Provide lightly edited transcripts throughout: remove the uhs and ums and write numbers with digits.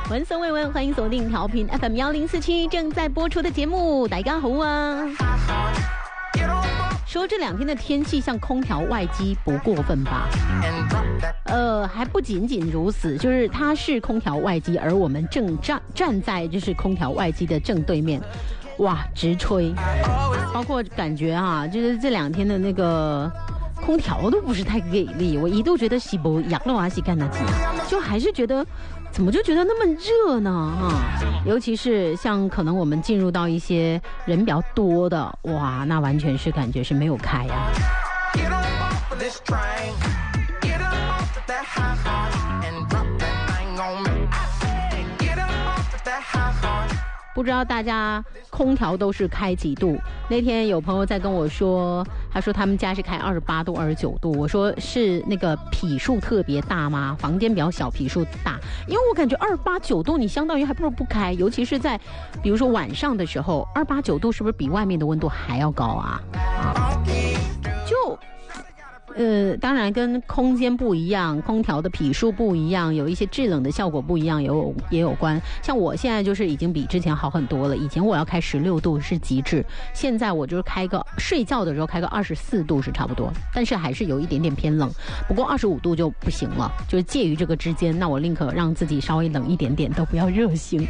文森未闻，欢迎锁定调频 FM 1047正在播出的节目。大家好啊！说这2天的天气像空调外机不过分吧？还不仅仅如此，就是它是空调外机，而我们正站在就是空调外机的正对面，哇，直吹，包括感觉啊，就是这2天的那个空调都不是太给力，我一度觉得西不养了瓦西干那几，就还是觉得。怎么就觉得那么热呢？尤其是像可能我们进入到一些人比较多的，哇，那完全是感觉是没有开呀。不知道大家空调都是开几度？那天有朋友在跟我说，他说他们家是开28度、29度。我说是那个匹数特别大吗？房间比较小，匹数大。因为我感觉28、9度，你相当于还不如不开，尤其是在比如说晚上的时候，28、9度是不是比外面的温度还要高啊？就。当然跟空间不一样，空调的匹数不一样，有一些制冷的效果不一样，也有关。像我现在就是已经比之前好很多了，以前我要开16度是极致，现在我就是开个睡觉的时候开个24度是差不多，但是还是有一点点偏冷，不过25度就不行了，就是介于这个之间，那我宁可让自己稍微冷一点点，都不要热醒。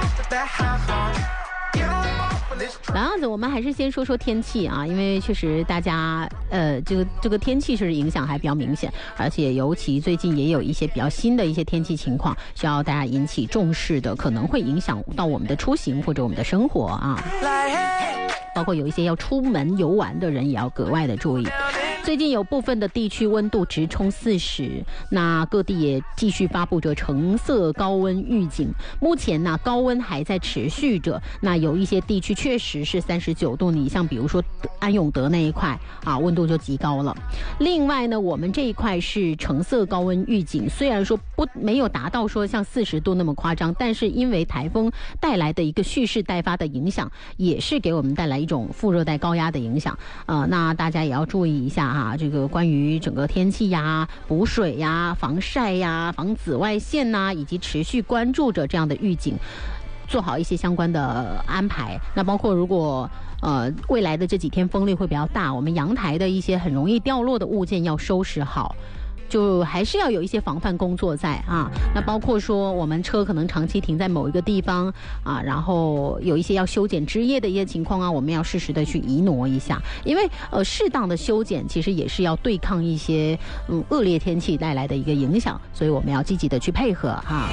老样子，我们还是先说说天气啊，因为确实大家这个天气是影响还比较明显，而且尤其最近也有一些比较新的一些天气情况需要大家引起重视的，可能会影响到我们的出行或者我们的生活啊，包括有一些要出门游玩的人也要格外的注意。最近有部分的地区温度直冲40，那各地也继续发布着橙色高温预警。目前呢，高温还在持续着，那有一些地区确实是39度，你像比如说安永德那一块啊，温度就极高了。另外呢，我们这一块是橙色高温预警，虽然说没有达到说像40度那么夸张，但是因为台风带来的一个蓄势待发的影响，也是给我们带来一种副热带高压的影响。那大家也要注意一下这个关于整个天气呀、补水呀、防晒呀、防紫外线呐，以及持续关注着这样的预警，做好一些相关的安排。那包括如果未来的这几天风力会比较大，我们阳台的一些很容易掉落的物件要收拾好。就还是要有一些防范工作在啊，那包括说我们车可能长期停在某一个地方啊，然后有一些要修剪枝叶的一些情况啊，我们要适时的去移挪一下，因为适当的修剪其实也是要对抗一些恶劣天气带来的一个影响，所以我们要积极的去配合哈。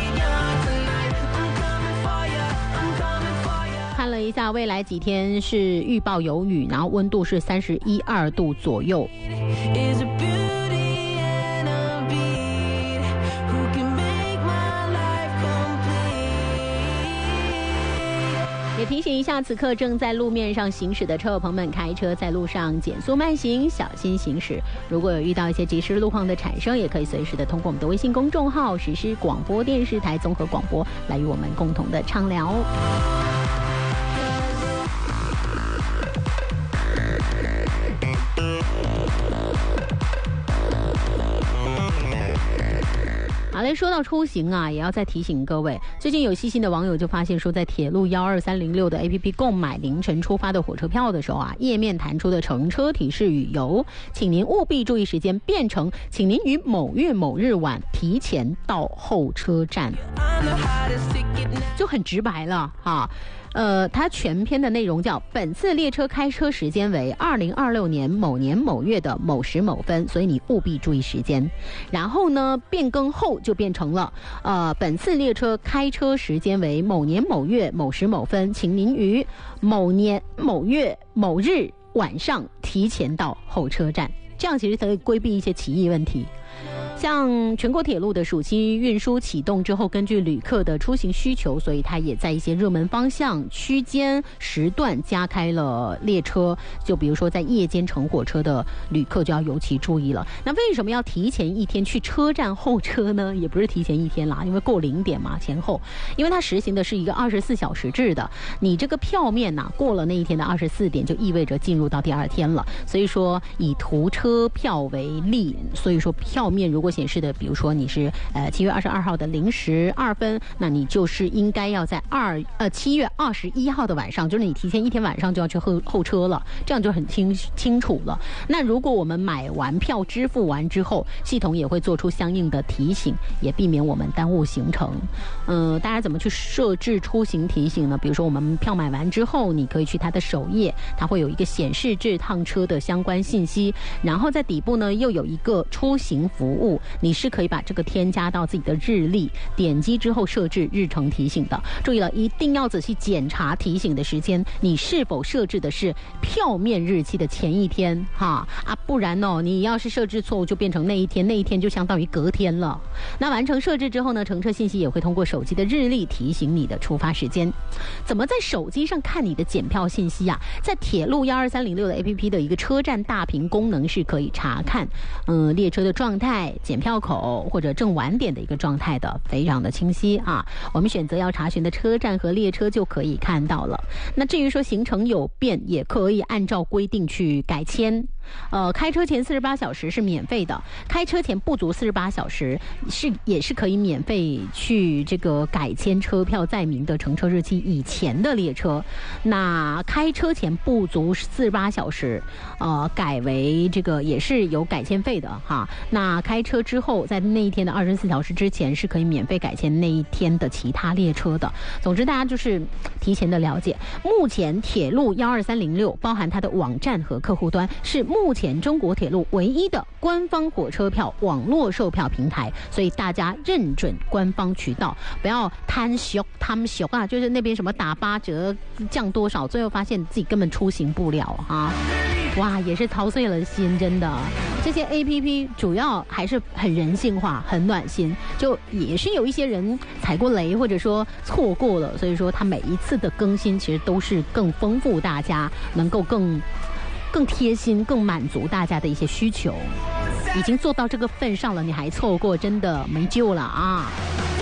看了一下未来几天是预报有雨，然后温度是31、2度左右。也提醒一下此刻正在路面上行驶的车友朋友们，开车在路上减速慢行，小心行驶。如果有遇到一些即时路况的产生，也可以随时的通过我们的微信公众号实施广播电视台综合广播来与我们共同的畅聊。好嘞，说到出行啊，也要再提醒各位，最近有细心的网友就发现说，在铁路12306的 APP 购买凌晨出发的火车票的时候啊，页面弹出的乘车提示语由，请您务必注意时间，变成请您于某月某日晚提前到候车站，就很直白了哈。它全篇的内容叫本次列车开车时间为2026年某年某月的某时某分，所以你务必注意时间。然后呢，变更后就变成了本次列车开车时间为某年某月某时某分，请您于某年某月某日晚上提前到候车站，这样其实可以规避一些歧义问题。像全国铁路的暑期运输启动之后，根据旅客的出行需求，所以它也在一些热门方向、区间、时段加开了列车。就比如说在夜间乘火车的旅客就要尤其注意了。那为什么要提前一天去车站候车呢？也不是提前一天啦，因为过0点嘛，前后。因为它实行的是一个24小时制的，你这个票面过了那一天的24点，就意味着进入到第2天了。所以说以图车票为例，所以说票面如果果显示的，比如说你是7月22号的0时2分，那你就是应该要在7月21号的晚上，就是你提前一天晚上就要去候车了，这样就很清楚了。那如果我们买完票支付完之后，系统也会做出相应的提醒，也避免我们耽误行程。大家怎么去设置出行提醒呢？比如说我们票买完之后，你可以去它的首页，它会有一个显示这趟车的相关信息，然后在底部呢又有一个出行服务，你是可以把这个添加到自己的日历，点击之后设置日程提醒的。注意了，一定要仔细检查提醒的时间，你是否设置的是票面日期的前一天不然你要是设置错误，就变成那一天就相当于隔天了。那完成设置之后呢，乘车信息也会通过手机的日历提醒你的出发时间。怎么在手机上看你的检票信息啊？在铁路12306的 APP 的一个车站大屏功能是可以查看列车的状态、检票口或者正晚点的一个状态的，非常的清晰啊。我们选择要查询的车站和列车就可以看到了。那至于说行程有变，也可以按照规定去改签。开车前48小时是免费的，开车前不足48小时也是可以免费去这个改签车票载明的乘车日期以前的列车。那开车前不足48小时改为这个也是有改签费的哈。那开车之后在那一天的24小时之前是可以免费改签那一天的其他列车的。总之大家就是提前的了解，目前铁路12306包含它的网站和客户端是目前中国铁路唯一的官方火车票网络售票平台，所以大家认准官方渠道，不要贪俗啊，就是那边什么打8折降多少，最后发现自己根本出行不了啊！哇，也是操碎了心，真的。这些 APP 主要还是很人性化，很暖心，就也是有一些人踩过雷或者说错过了，所以说它每一次的更新其实都是更丰富大家，能够更贴心，更满足大家的一些需求。已经做到这个份上了，你还错过，真的没救了啊！